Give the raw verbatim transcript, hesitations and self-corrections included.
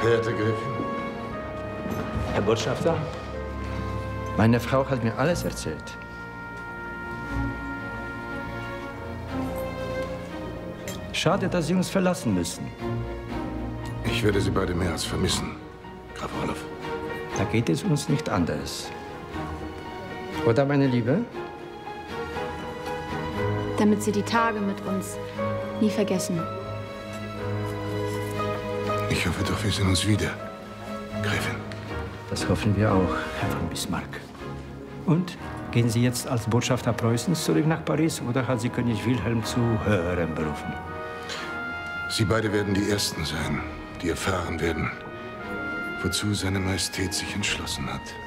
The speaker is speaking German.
Verehrte Gräfin. Herr Botschafter? Meine Frau hat mir alles erzählt. Schade, dass Sie uns verlassen müssen. Ich werde Sie beide mehr als vermissen, Graf Orloff. Da geht es uns nicht anders. Oder, meine Liebe? Damit Sie die Tage mit uns nie vergessen. Ich hoffe doch, wir sehen uns wieder, Gräfin. Das hoffen wir auch, Herr von Bismarck. Und? Gehen Sie jetzt als Botschafter Preußens zurück nach Paris oder hat Sie König Wilhelm zu höherem berufen? Sie beide werden die Ersten sein, die erfahren werden, wozu seine Majestät sich entschlossen hat.